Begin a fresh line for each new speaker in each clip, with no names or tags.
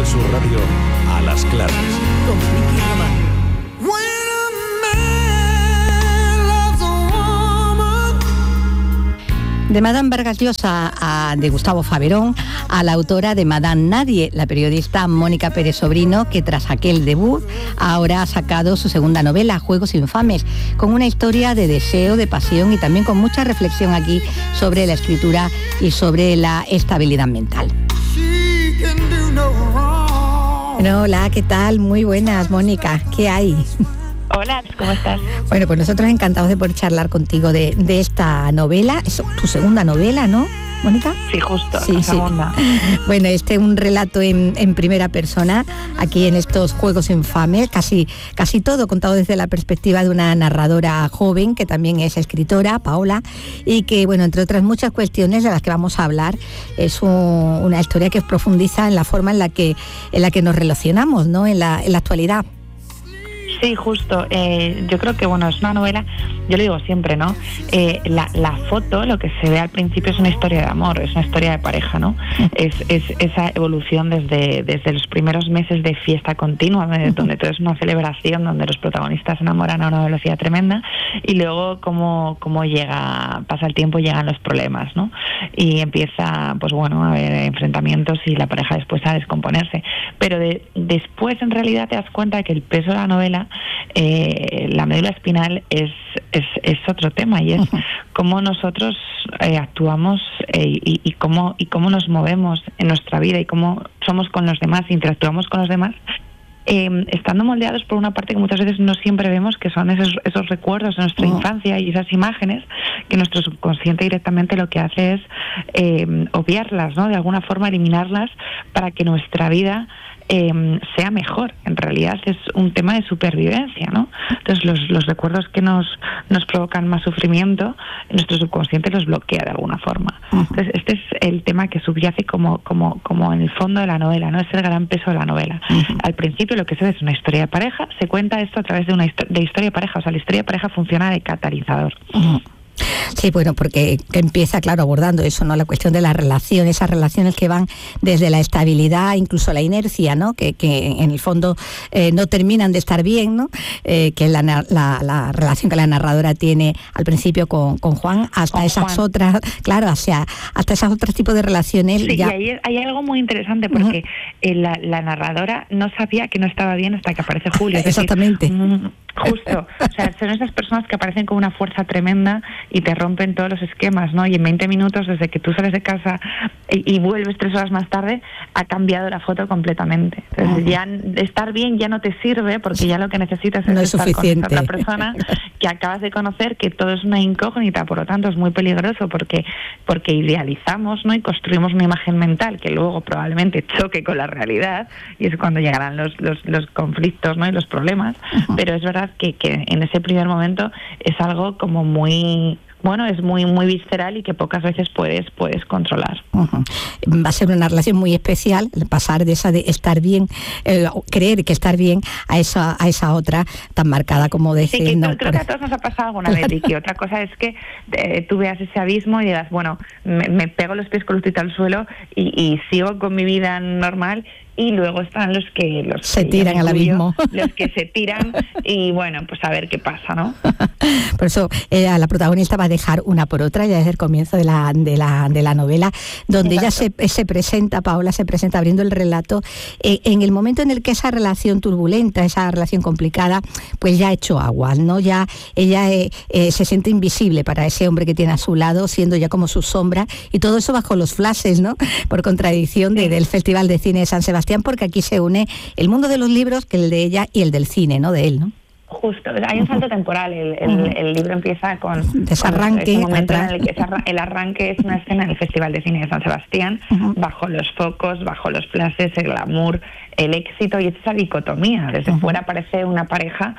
Sur Radio, A las Claras.
Con Vicky Román. De Madame Vargas Llosa de Gustavo Faberón a la autora de Madame Nadie, la periodista Mónica Pérez Sobrino, que tras aquel debut ahora ha sacado su segunda novela, Juegos Infames, con una historia de deseo, de pasión y también con mucha reflexión aquí sobre la escritura y sobre la estabilidad mental. Bueno, hola, ¿qué tal? Muy buenas, Mónica, ¿qué hay?
Hola, ¿cómo estás?
Bueno, pues nosotros encantados de poder charlar contigo de esta novela. Es tu segunda novela, ¿no, Mónica?
Sí, justo,
sí,
la segunda.
Bueno, un relato en primera persona, aquí en estos Juegos Infames, casi todo contado desde la perspectiva de una narradora joven, que también es escritora, Paola, y que, bueno, entre otras muchas cuestiones de las que vamos a hablar, es una historia que profundiza en la forma en la que nos relacionamos, ¿no?, en la actualidad.
Sí, justo. Yo creo que, bueno, es una novela, yo lo digo siempre, ¿no? La foto, lo que se ve al principio es una historia de amor, es una historia de pareja, ¿no? Es esa evolución desde los primeros meses de fiesta continua, donde todo es una celebración, donde los protagonistas se enamoran a una velocidad tremenda, y luego cómo pasa el tiempo, llegan los problemas, ¿no? Y empieza, pues bueno, a haber enfrentamientos y la pareja después a descomponerse. Pero después, en realidad, te das cuenta de que el peso de la novela, la médula espinal es otro tema, y es cómo nosotros actuamos y cómo nos movemos en nuestra vida y cómo somos con los demás, interactuamos con los demás, estando moldeados por una parte que muchas veces no siempre vemos, que son esos recuerdos de nuestra infancia y esas imágenes que nuestro subconsciente directamente lo que hace es obviarlas, ¿no? De alguna forma eliminarlas para que nuestra vida sea mejor. En realidad es un tema de supervivencia, ¿no? Entonces los recuerdos que nos provocan más sufrimiento, nuestro subconsciente los bloquea de alguna forma. Entonces este es el tema que subyace como en el fondo de la novela, ¿no? Es el gran peso de la novela. Al principio lo que se ve es una historia de pareja, se cuenta esto a través de de historia de pareja, o sea, la historia de pareja funciona de catalizador.
Sí, bueno, porque empieza, claro, abordando eso, ¿no? La cuestión de la relación, esas relaciones que van desde la estabilidad, incluso la inercia, ¿no? Que en el fondo no terminan de estar bien, ¿no? Que es la relación que la narradora tiene al principio con Juan, hasta esas otras, claro, hasta esos otros tipos de relaciones.
Sí,
ya.
Y ahí hay algo muy interesante, porque la narradora no sabía que no estaba bien hasta que aparece Julio.
Exactamente.
Justo, o sea, son esas personas que aparecen con una fuerza tremenda y te rompen todos los esquemas, ¿no? Y en 20 minutos, desde que tú sales de casa y vuelves 3 horas más tarde, ha cambiado la foto completamente. Entonces ya estar bien ya no te sirve, porque ya lo que necesitas es estar
suficiente
con esa otra persona que acabas de conocer, que todo es una incógnita, por lo tanto es muy peligroso, porque idealizamos, ¿no? Y construimos una imagen mental que luego probablemente choque con la realidad, y es cuando llegarán los conflictos, ¿no? Y los problemas. Pero es verdad que en ese primer momento es algo como muy, bueno, es muy visceral y que pocas veces puedes controlar.
Va a ser una relación muy especial, pasar de esa de estar bien, creer que estar bien, a esa otra tan marcada como decir.
Sí, que creo que a todos nos ha pasado alguna vez, Vicky. Otra cosa es que tú veas ese abismo y digas, bueno, me pego los pies con los pies al suelo y sigo con mi vida normal. Y luego están los que
se tiran al abismo.
Los que se tiran y, bueno, pues a ver qué pasa, ¿no?
Por eso la protagonista va a dejar una por otra ya desde el comienzo de la novela, donde Exacto. ella se presenta, Paola se presenta abriendo el relato en el momento en el que esa relación turbulenta, esa relación complicada, pues ya ha hecho aguas, ¿no? Ya ella se siente invisible para ese hombre que tiene a su lado, siendo ya como su sombra, y todo eso bajo los flashes, ¿no? Por contradicción del Festival de Cine de San Sebastián, porque aquí se une el mundo de los libros, que el de ella, y el del cine, ¿no? De él, ¿no?
Justo, hay un salto temporal. El libro empieza con
desarranque,
ese momento en el que el arranque es una escena en el Festival de Cine de San Sebastián, bajo los focos, bajo los flashes, el glamour, el éxito, y esa dicotomía. Desde fuera parece una pareja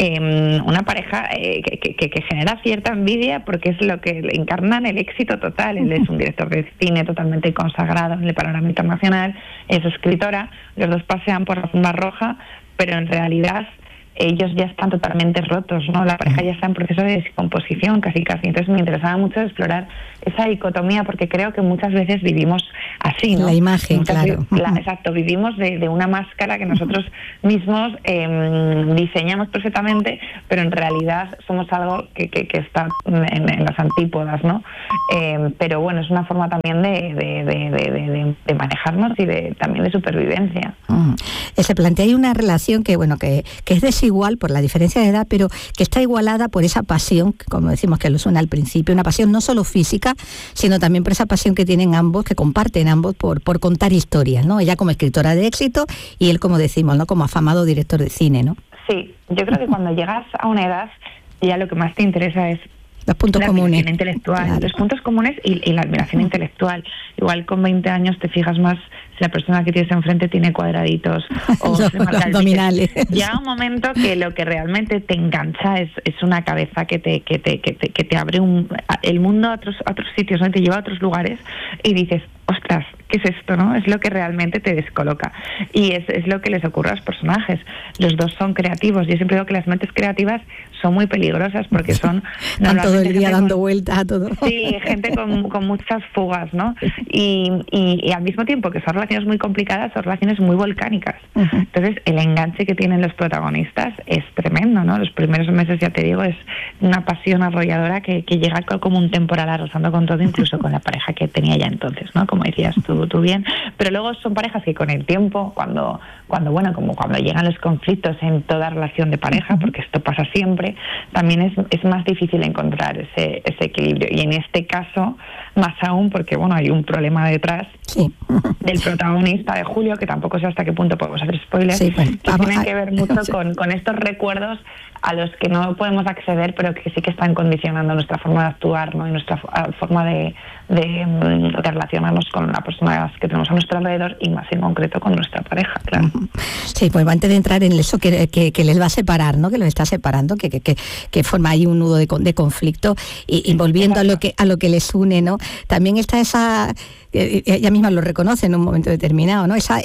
que genera cierta envidia, porque es lo que encarnan el éxito total. Él es un director de cine totalmente consagrado en el panorama internacional, es escritora, los dos pasean por la alfombra roja, pero en realidad ellos ya están totalmente rotos, ¿no? La pareja ya está en proceso de descomposición casi. Entonces me interesaba mucho explorar esa dicotomía, porque creo que muchas veces vivimos así, ¿no?
La imagen, claro.
Exacto, vivimos de una máscara que nosotros mismos diseñamos perfectamente, pero en realidad somos algo que está en las antípodas, ¿no? Pero bueno, es una forma también de manejarnos y también de supervivencia.
Se plantea ahí una relación que es desigual por la diferencia de edad, pero que está igualada por esa pasión, como decimos que lo suena al principio, una pasión no solo física, sino también por esa pasión que tienen ambos, que comparten ambos por contar historias, ¿no? Ella como escritora de éxito y él, como decimos, ¿no? Como afamado director de cine, ¿no?
Sí, yo creo que cuando llegas a una edad ya lo que más te interesa es
los puntos comunes
intelectual,
claro.
Los puntos comunes y la admiración intelectual. Igual con 20 años te fijas más si la persona que tienes enfrente tiene cuadraditos o
los abdominales.
Llega un momento que lo que realmente te engancha es una cabeza que te abre el mundo a otros sitios, ¿no? Te lleva a otros lugares y dices, ostras, ¿qué es esto, no? Es lo que realmente te descoloca. Y es lo que les ocurre a los personajes. Los dos son creativos. Yo siempre digo que las mentes creativas son muy peligrosas porque son...
Están todo el día dando vueltas a todo.
Sí, gente con muchas fugas, ¿no? Y al mismo tiempo que son relaciones muy complicadas, son relaciones muy volcánicas. Entonces, el enganche que tienen los protagonistas es tremendo, ¿no? Los primeros meses, ya te digo, es una pasión arrolladora que llega como un temporal arrasando con todo, incluso con la pareja que tenía ya entonces, ¿no? Como decías tú bien. Pero luego son parejas que con el tiempo, cuando llegan los conflictos en toda relación de pareja, porque esto pasa siempre, también es más difícil encontrar ese equilibrio. Y en este caso, más aún, porque bueno, hay un problema detrás del protagonista de Julio, que tampoco sé hasta qué punto podemos hacer spoilers, que tienen que ver mucho con estos recuerdos a los que no podemos acceder, pero que sí que están condicionando nuestra forma de actuar, ¿no? Y nuestra forma de relacionarnos con las personas que tenemos a nuestro alrededor, y más en concreto con nuestra pareja, claro.
Sí, pues antes de entrar en eso que les va a separar, ¿no? Que los está separando, que forma ahí un nudo de conflicto, y volviendo a lo que les une, ¿no? También está esa... ella misma lo reconoce en un momento determinado, ¿no? Esa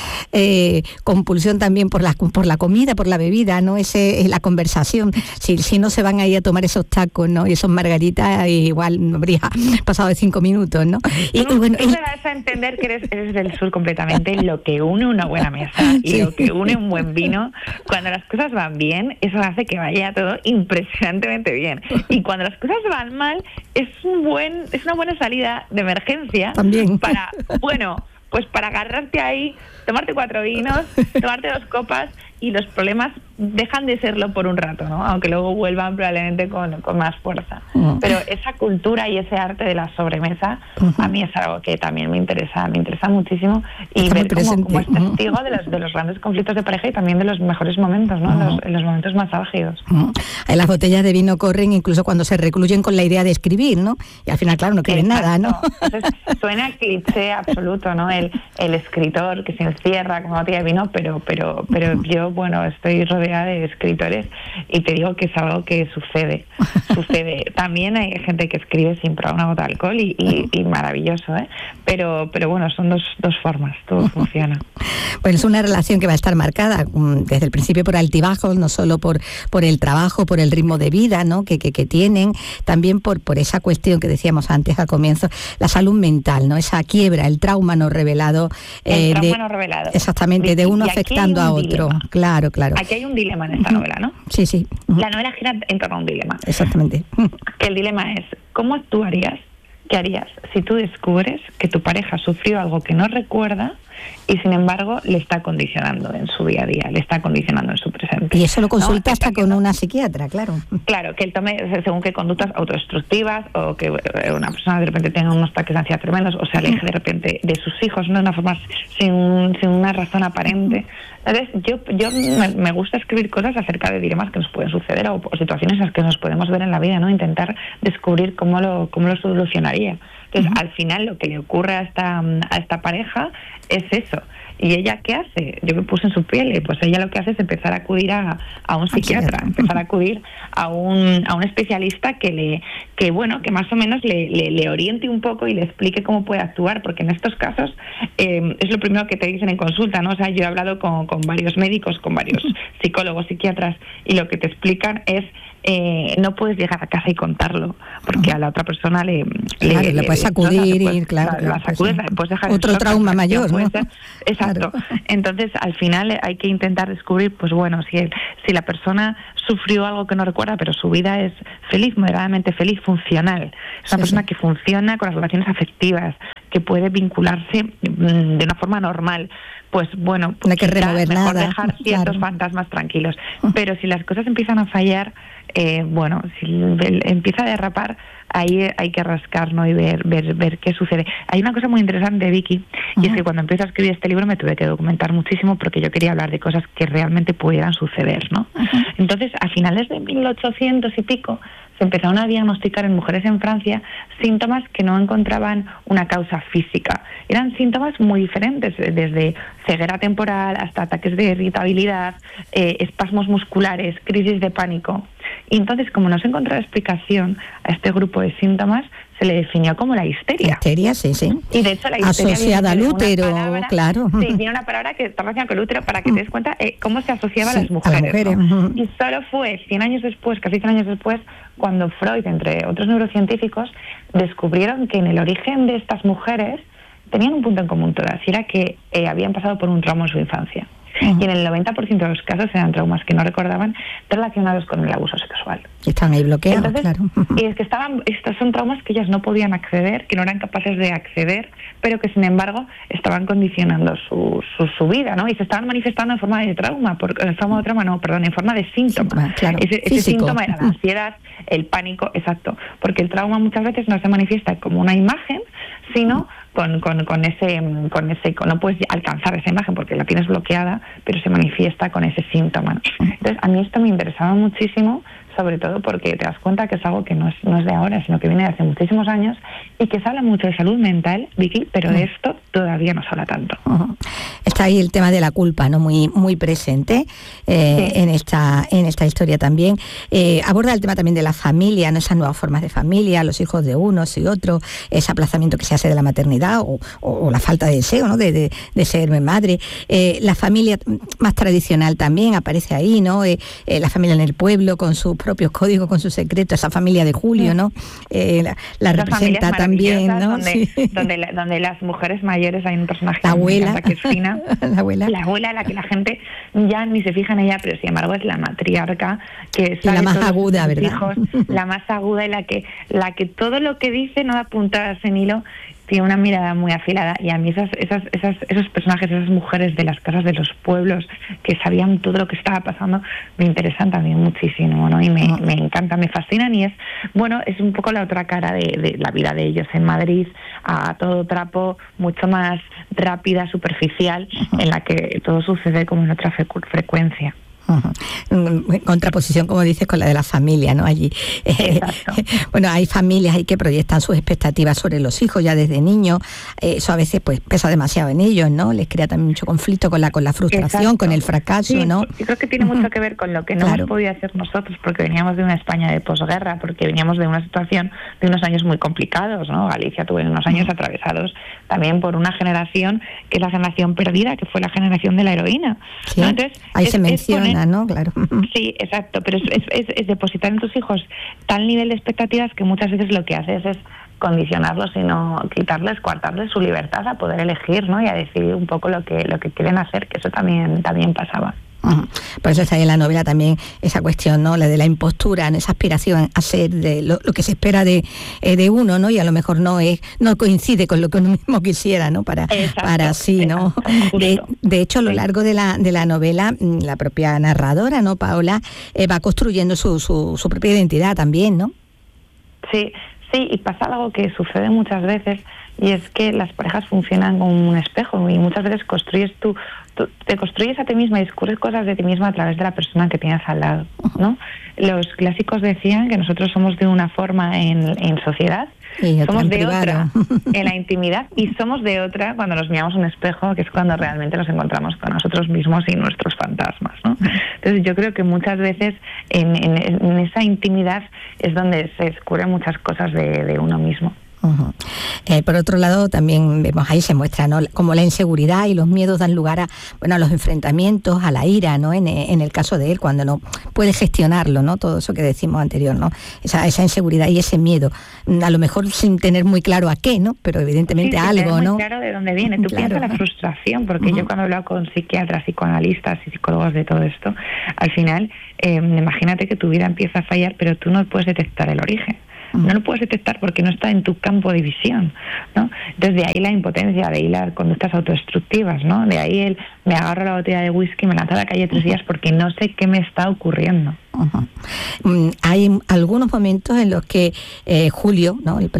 compulsión también por la comida, por la bebida, ¿no? La conversación. Si no se van ahí a tomar esos tacos, ¿no? Y esos margaritas, igual no habría pasado de 5 minutos, ¿no?
Y bueno, tú me das a entender que eres del sur completamente. Lo que une una buena mesa y lo que une un buen vino, cuando las cosas van bien, eso hace que vaya todo impresionantemente bien. Y cuando las cosas van mal, es una buena salida de emergencia.
También.
Para agarrarte ahí, tomarte 4 vinos, tomarte 2 copas, y los problemas dejan de serlo por un rato, ¿no? Aunque luego vuelvan probablemente con más fuerza. Pero esa cultura y ese arte de la sobremesa, a mí es algo que también me interesa muchísimo, y ver cómo es testigo de los grandes conflictos de pareja y también de los mejores momentos, ¿no? Los momentos más álgidos.
Las botellas de vino corren incluso cuando se recluyen con la idea de escribir, ¿no? Y al final, claro, no quieren nada, ¿no?
Entonces, suena cliché absoluto, ¿no? El escritor que se encierra con una botella de vino, pero yo, bueno, estoy rodeada de escritores y te digo que es algo que sucede. También hay gente que escribe sin probar una gota de alcohol y maravilloso, ¿eh? Pero bueno, son dos formas, todo funciona.
Pues es una relación que va a estar marcada desde el principio por altibajos, no solo por el trabajo, por el ritmo de vida, ¿no? que tienen, también por esa cuestión que decíamos antes al comienzo, la salud mental, ¿no? Esa quiebra, el trauma no revelado.
El trauma no revelado.
Exactamente, de uno afectando a otro.
Dilema.
Claro.
Aquí hay un dilema en esta novela, ¿no?
Sí.
La novela gira en torno a un dilema.
Exactamente.
Que el dilema es, ¿cómo actuarías? ¿Qué harías si tú descubres que tu pareja sufrió algo que no recuerda y sin embargo le está condicionando en su día a día, le está condicionando en su presente?
Y eso lo consulta hasta con una psiquiatra, claro. Claro,
que él tome según qué conductas autodestructivas, o que una persona de repente tenga unos ataques de ansiedad tremendos, o se aleje de repente de sus hijos, no de una forma sin una razón aparente. Entonces, yo me gusta escribir cosas acerca de dilemas que nos pueden suceder o situaciones en las que nos podemos ver en la vida, ¿no? Intentar descubrir cómo lo solucionaría. Entonces, al final lo que le ocurre a esta pareja es eso. ¿Y ella qué hace? Yo me puse en su piel, y pues ella lo que hace es empezar a acudir a un psiquiatra, empezar a acudir a un especialista que más o menos le oriente un poco y le explique cómo puede actuar, porque en estos casos es lo primero que te dicen en consulta, ¿no? O sea, yo he hablado con varios médicos, con varios psicólogos, psiquiatras, y lo que te explican es no puedes llegar a casa y contarlo, porque a la otra persona le
puedes sacudir y claro,
la sacudes, puedes dejar
otro trauma mayor, ¿no?
Exacto. Claro. Entonces, al final hay que intentar descubrir, pues bueno, si la persona sufrió algo que no recuerda, pero su vida es feliz, moderadamente feliz, funcional. Es una persona que funciona con las relaciones afectivas, que puede vincularse de una forma normal. Pues bueno,
no hay que remover
mejor
nada,
dejar ciertos fantasmas tranquilos. Pero si las cosas empiezan a fallar, si empieza a derrapar, ahí hay que rascar, ¿no? Y ver qué sucede. Hay una cosa muy interesante, Vicky, y es que cuando empecé a escribir este libro me tuve que documentar muchísimo porque yo quería hablar de cosas que realmente pudieran suceder, ¿no? Entonces, a finales de 1800 y pico, se empezaron a diagnosticar en mujeres en Francia síntomas que no encontraban una causa física. Eran síntomas muy diferentes, desde ceguera temporal hasta ataques de irritabilidad, espasmos musculares, crisis de pánico. Y entonces, como no se encontraba explicación a este grupo de síntomas, se le definió como la histeria.
Histeria, sí.
Y de hecho la histeria
asociada al útero, claro.
Sí, tiene una palabra que está relacionada con el útero para que te des cuenta cómo se asociaba a las mujeres.
¿no?
Y solo fue 100 años después, casi 100 años después, cuando Freud, entre otros neurocientíficos, descubrieron que en el origen de estas mujeres tenían un punto en común todas, y era que habían pasado por un trauma en su infancia. Y en el 90% de los casos eran traumas que no recordaban relacionados con el abuso sexual.
Y están ahí bloqueados.
Entonces,
claro.
Y es que estos son traumas que ellas no podían acceder, que no eran capaces de acceder, pero que sin embargo estaban condicionando su vida, ¿no? Y se estaban manifestando en forma de trauma, en forma de síntoma.
Claro.
Ese síntoma era la ansiedad, el pánico, exacto, porque el trauma muchas veces no se manifiesta como una imagen, sino con ese, no puedes alcanzar esa imagen porque la tienes bloqueada, pero se manifiesta con ese síntoma. Entonces, a mí esto me interesaba muchísimo, sobre todo porque te das cuenta que es algo que no es de ahora, sino que viene de hace muchísimos años, y que se habla mucho de salud mental, Vicky, pero de esto todavía no se habla tanto.
Está ahí el tema de la culpa, ¿no? Muy presente en esta historia también. Aborda el tema también de la familia, ¿no? Esas nuevas formas de familia, los hijos de unos y otros, ese aplazamiento que se hace de la maternidad o la falta de deseo, ¿no? de ser madre. La familia más tradicional también aparece ahí, ¿no? La familia en el pueblo con sus propios códigos, con sus secretos, esa familia de Julio, ¿no? La representa también, ¿no?
Donde las mujeres mayores, hay un personaje
la abuela,
que es Fina,
la abuela,
la que la gente ya ni se fija en ella, pero sin embargo es la matriarca que sabe
la más
todos
aguda,
sus
¿verdad?
Hijos, la más aguda, y la que todo lo que dice no da puntadas en hilo, tiene una mirada muy afilada. Y a mí esos personajes, esas mujeres de las casas de los pueblos que sabían todo lo que estaba pasando, me interesan también muchísimo, ¿no? Y me encanta, me fascinan, y es un poco la otra cara de la vida de ellos en Madrid, a todo trapo, mucho más rápida, superficial, en la que todo sucede como en otra frecuencia.
En contraposición, como dices, con la de la familia, ¿no? Allí. Bueno, hay familias ahí que proyectan sus expectativas sobre los hijos ya desde niños. Eso a veces pues pesa demasiado en ellos, ¿no? Les crea también mucho conflicto con la frustración,
exacto,
con el fracaso, ¿no?
Yo creo que tiene mucho que ver con lo que no hemos podido hacer nosotros, porque veníamos de una España de posguerra, porque veníamos de una situación de unos años muy complicados, ¿no? Galicia tuvo unos años atravesados también por una generación que es la generación perdida, que fue la generación de la heroína,
sí, ¿no? Entonces, ahí se menciona, ¿no? Claro.
Sí, exacto, pero es depositar en tus hijos tal nivel de expectativas que muchas veces lo que haces es condicionarlos y no quitarles, coartarles su libertad a poder elegir, ¿no? Y a decidir un poco lo que quieren hacer, que eso también pasaba.
Por eso está ahí en la novela también esa cuestión, ¿no? La de la impostura, esa aspiración a ser de lo que se espera de uno, ¿no? Y a lo mejor no coincide con lo que uno mismo quisiera, ¿no? Para sí, ¿no? De hecho, a lo largo de la novela, la propia narradora, ¿no? Paola va construyendo su propia identidad también, ¿no?
Sí, y pasa algo que sucede muchas veces, y es que las parejas funcionan como un espejo, y muchas veces te construyes a ti misma y descubres cosas de ti misma a través de la persona que tienes al lado, ¿no? Los clásicos decían que nosotros somos de una forma en sociedad, somos de otra en la intimidad, y somos de otra cuando nos miramos un espejo, que es cuando realmente nos encontramos con nosotros mismos y nuestros fantasmas, ¿no? Entonces yo creo que muchas veces en esa intimidad es donde se descubren muchas cosas de uno mismo.
Por otro lado, también vemos ahí se muestra, ¿no?, como la inseguridad y los miedos dan lugar a los enfrentamientos, a la ira, ¿no?, en el caso de él, cuando no puede gestionarlo, ¿no?, todo eso que decimos anterior, ¿no?, esa inseguridad y ese miedo, a lo mejor sin tener muy claro a qué, ¿no?, pero evidentemente
sí,
algo,
muy
¿no?
Claro de dónde viene. Tú piensas la frustración, porque yo cuando he hablado con psiquiatras, psicoanalistas y psicólogos de todo esto, al final, imagínate que tu vida empieza a fallar, pero tú no puedes detectar el origen. No lo puedes detectar porque no está en tu campo de visión, ¿no? Entonces de ahí la impotencia, de ahí las conductas autodestructivas, ¿no? De ahí el me agarro la botella de whisky, me lanzo a la calle 3 días porque no sé qué me está ocurriendo.
Hay algunos momentos en los que Julio, ¿no?, el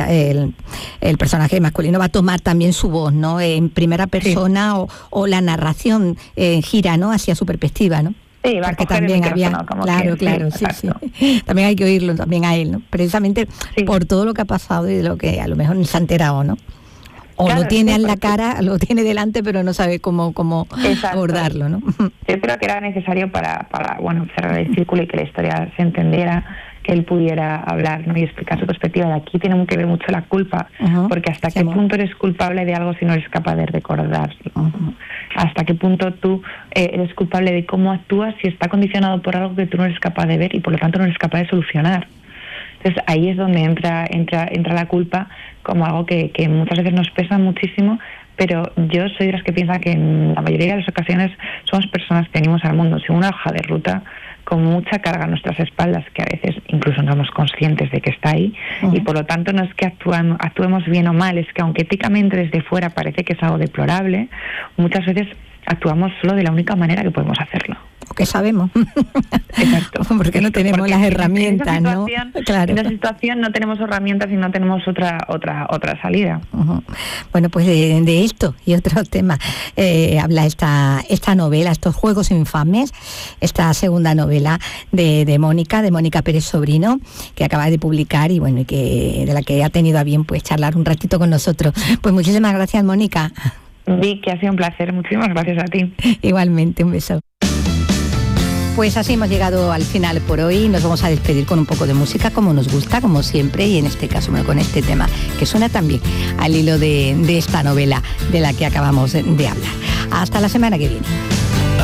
personaje masculino va a tomar también su voz, ¿no?, en primera persona, sí, o la narración gira, ¿no?, hacia su perspectiva, ¿no?
Sí, va porque también había,
claro, sí. También hay que oírlo también a él, ¿no? Precisamente por todo lo que ha pasado y de lo que a lo mejor se ha enterado, ¿no? O claro, lo tiene en la cara, lo tiene delante, pero no sabe cómo abordarlo, ¿no?
Yo creo que era necesario para cerrar el círculo y que la historia se entendiera, que él pudiera hablar, ¿no?, y explicar su perspectiva. De aquí tiene que ver mucho la culpa, porque hasta qué punto eres culpable de algo si no eres capaz de recordarlo. Hasta qué punto tú eres culpable de cómo actúas si está condicionado por algo que tú no eres capaz de ver y por lo tanto no eres capaz de solucionar. Entonces ahí es donde entra la culpa como algo que muchas veces nos pesa muchísimo, pero yo soy de las que piensa que en la mayoría de las ocasiones somos personas que venimos al mundo sin una hoja de ruta, con mucha carga a nuestras espaldas, que a veces incluso no somos conscientes de que está ahí, y por lo tanto no es que actuemos bien o mal, es que aunque éticamente desde fuera parece que es algo deplorable, muchas veces actuamos solo de la única manera que podemos hacerlo.
Que sabemos.
Exacto.
Porque no tenemos las herramientas, ¿no?
Claro. En esa situación no tenemos herramientas y no tenemos otra salida.
Bueno, pues de esto y otros temas habla esta novela, estos Juegos Infames, esta segunda novela de Mónica Pérez Sobrino, que acaba de publicar y bueno, y que de la que ha tenido a bien pues charlar un ratito con nosotros. Pues muchísimas gracias, Mónica.
Que ha sido un placer. Muchísimas gracias a ti.
Igualmente, un beso. Pues así hemos llegado al final por hoy. Nos vamos a despedir con un poco de música, como nos gusta, como siempre, y en este caso con este tema que suena también al hilo de esta novela de la que acabamos de hablar. Hasta la semana que viene.